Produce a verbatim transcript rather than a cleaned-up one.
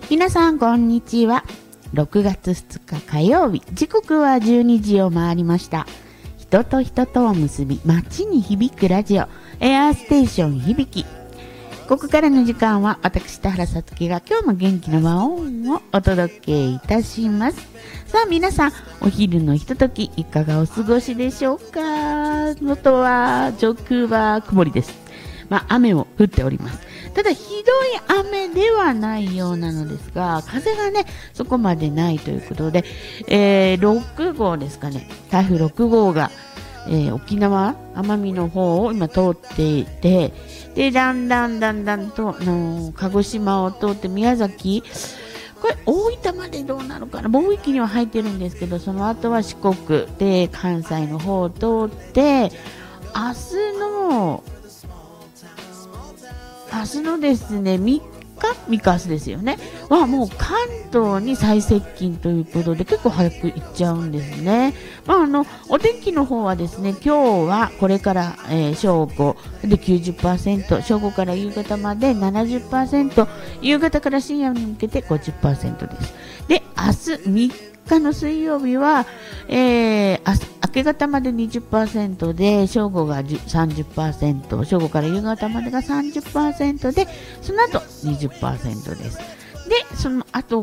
皆さんこんにちは。ろくがつふつか火曜日、時刻はじゅうにじを回りました。人と人とを結び、街に響くラジオ、エアーステーション響き。ここからの時間は私田原さつきが今日も元気の和音をお届けいたします。さあ皆さん、お昼のひとときいかがお過ごしでしょうか。外は上空は曇りです。まあ雨も降っております。ただひどい雨ではないようなのですが、風がねそこまでないということで、えー、ろくごうですかね、台風ろくごうが、えー、沖縄奄美の方を今通っていて、でだんだんだんだんとの鹿児島を通って宮崎、これ大分までどうなのかな、暴域には入ってるんですけど、その後は四国で関西の方を通って、明日の明日のですねみっかみっか明日ですよねはもう関東に最接近ということで、結構早く行っちゃうんですね。まああのお天気の方はですね、今日はこれから、えー、正午で きゅうじゅっパーセント、 正午から夕方まで ななじゅっパーセント、 夕方から深夜に向けて ごじゅっパーセント です。で明日みっかの水曜日は、えー、明日明け方まで にじゅっパーセント で、正午が さんじゅっパーセント、正午から夕方までが さんじゅっパーセント で、その後 にじゅっパーセント です。で、その後